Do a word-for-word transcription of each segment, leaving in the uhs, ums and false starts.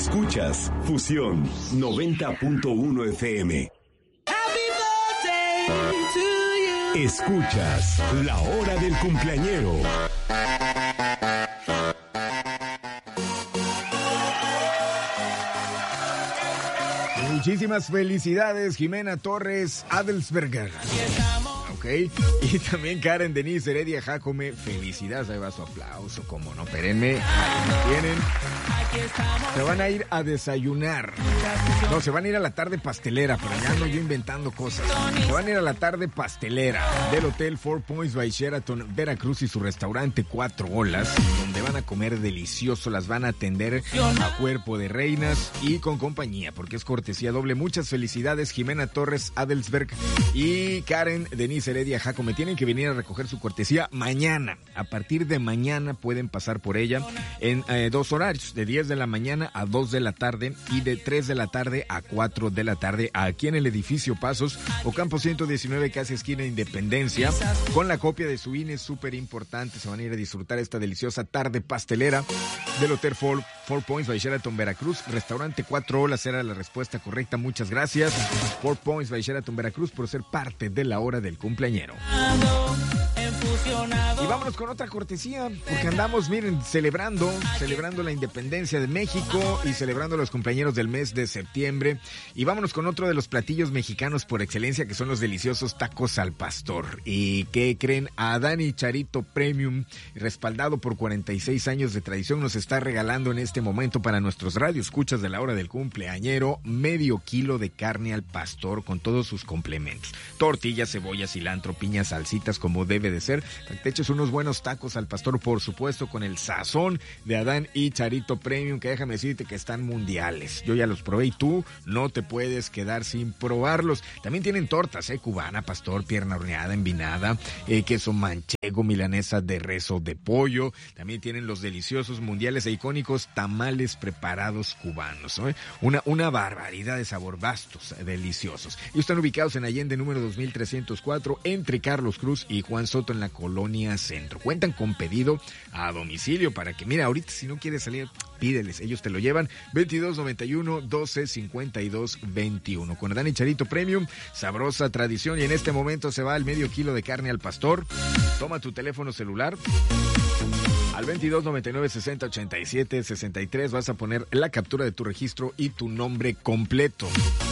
Escuchas Fusión noventa punto uno F M. Escuchas La Hora del Cumpleañero. Muchísimas felicidades, Jimena Torres Adelsberger. Ok, y también Karen Denise Heredia Jacome, felicidades, ahí va su aplauso, como no, espérenme, ahí lo tienen. Se van a ir a desayunar, no, se van a ir a la tarde pastelera, pero ya ando yo inventando cosas. Se van a ir a la tarde pastelera del Hotel Four Points by Sheraton Veracruz y su restaurante Cuatro Olas, donde van a comer delicioso, las van a atender a cuerpo de reinas y con compañía, porque es cortesía doble. Muchas felicidades, Jimena Torres Adelsberg y Karen Denise Heredia Jacome. Tienen que venir a recoger su cortesía mañana. A partir de mañana pueden pasar por ella en eh, dos horarios, de diez de la mañana a dos de la tarde y de tres de la tarde a cuatro de la tarde, aquí en el edificio Pasos o Campo ciento diecinueve, casi esquina Independencia, con la copia de su I N E, súper importante. Se van a ir a disfrutar esta deliciosa tarde pastelera del Hotel Four, Four Points by Sheraton Veracruz. Restaurante Cuatro Olas era la respuesta correcta. Muchas gracias, Four Points by Sheraton Veracruz, por ser parte de la hora del cumpleañero. Y vámonos con otra cortesía, porque andamos, miren, celebrando, celebrando la independencia de México y celebrando los cumpleaños del mes de septiembre. Y vámonos con otro de los platillos mexicanos por excelencia, que son los deliciosos tacos al pastor. ¿Y qué creen? A Dani Charito Premium, respaldado por cuarenta y seis años de tradición, nos está regalando en este momento para nuestros radioescuchas de la hora del cumpleañero medio kilo de carne al pastor con todos sus complementos. Tortilla, cebolla, cilantro, piña, salsitas, como debe de ser. Te eches unos buenos tacos al pastor, por supuesto, con el sazón de Adán y Charito Premium, que déjame decirte que están mundiales. Yo ya los probé y tú no te puedes quedar sin probarlos. También tienen tortas, eh, cubana, pastor, pierna horneada, envinada, eh, queso manchego, milanesa de res o de pollo. También tienen los deliciosos, mundiales e icónicos tamales preparados cubanos, ¿no? Una, una barbaridad de sabor, vastos, deliciosos. Y están ubicados en Allende número dos mil trescientos cuatro, entre Carlos Cruz y Juan Soto, en la Colonia Centro. Cuentan con pedido a domicilio para que, mira, ahorita si no quieres salir, pídeles, ellos te lo llevan. Veintidós noventa y uno, doce cincuenta y dos, veintiuno. Con Dani Charito Premium, sabrosa tradición. Y en este momento se va el medio kilo de carne al pastor. Toma tu teléfono celular al veintidós noventa y nueve, sesenta, ochenta y siete, sesenta y tres. Vas a poner la captura de tu registro y tu nombre completo.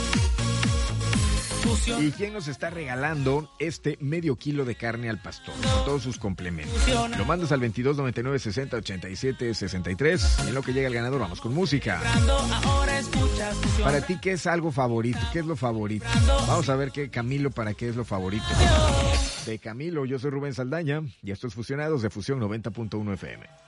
¿Y quién nos está regalando este medio kilo de carne al pastor con todos sus complementos? Lo mandas al veintidós noventa y nueve, sesenta, ochenta y siete, sesenta y tres. En lo que llega el ganador, vamos con música. Para ti, ¿qué es algo favorito? ¿Qué es lo favorito? Vamos a ver qué Camilo, para qué es lo favorito de Camilo. Yo soy Rubén Saldaña y esto es Fusionados de Fusión noventa punto uno F M.